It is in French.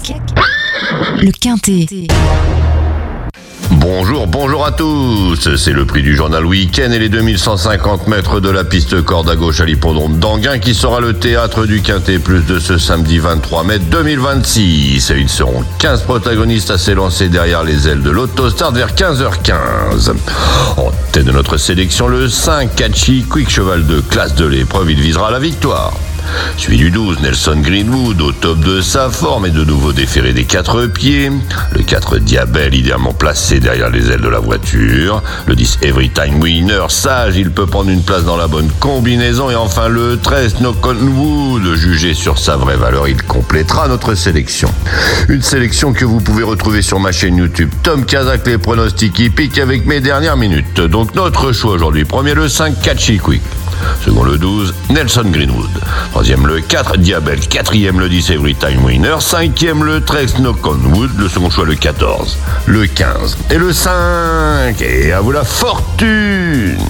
le Quintet. Bonjour à tous, c'est le prix du journal Week-end et les 2150 mètres de la piste corde à gauche à l'hippodrome d'Anguin qui sera le théâtre du Quintet Plus de ce samedi 23 mai 2026. Et ils seront 15 protagonistes à s'élancer derrière les ailes de l'Autostart vers 15h15. En tête de notre sélection, le 5 Catchy Quick, cheval de classe de l'épreuve, il visera la victoire. Suivi du 12, Nelson Greenwood, au top de sa forme et de nouveau déféré des 4 pieds. Le 4, Diabel, idéalement placé derrière les ailes de la voiture. Le 10, Everytime Winner, sage, il peut prendre une place dans la bonne combinaison. Et enfin le 13, Knockonwood, jugé sur sa vraie valeur, il complétera notre sélection. Une sélection que vous pouvez retrouver sur ma chaîne YouTube Tom Kazak, les pronostics hippiques avec mes dernières minutes. Donc notre choix aujourd'hui, premier le 5, Catchy Quick. Second le 12, Nelson Greenwood. Troisième le 4, Diabel. Quatrième le 10, Everytime Winner. Cinquième le 13, Knockonwood. Le second choix le 14, le 15 et le 5. Et à vous la fortune!